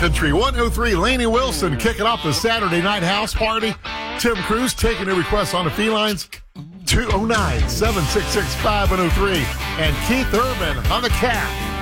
Country 103, Lainey Wilson kicking off the Saturday night house party. Tim Cruz taking your requests on the felines. 209-766-5103. And Keith Urban on the cat.